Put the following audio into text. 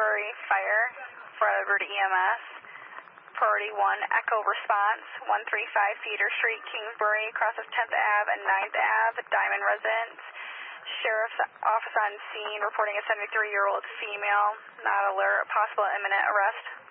Kingsbury Fire, forward EMS. Priority 1, Echo Response, 135 Theater Street, Kingsbury, across of 10th Ave and 9th Ave, Diamond Residence. Sheriff's Office on scene, reporting a 73-year-old female, not alert, possible imminent arrest.